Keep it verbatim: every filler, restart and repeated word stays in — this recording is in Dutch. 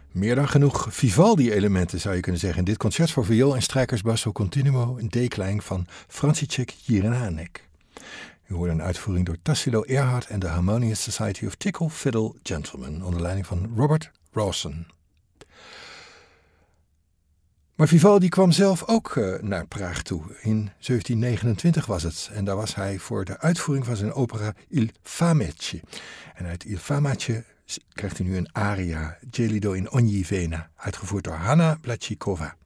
Meer dan genoeg Vivaldi-elementen zou je kunnen zeggen in dit concert voor viool en strijkers basso continuo in D-klein van František Jiránek. U hoorde een uitvoering door Tassilo Erhard en de Harmonious Society of Tickle Fiddle Gentlemen onder leiding van Robert Rawson. Maar Vivaldi kwam zelf ook uh, naar Praag toe. In zeventien negenentwintig was het. En daar was hij voor de uitvoering van zijn opera Il Fametje. En uit Il Fametje krijgt hij nu een aria, Gelido in ogni vena, uitgevoerd door Hanna Blatchikova.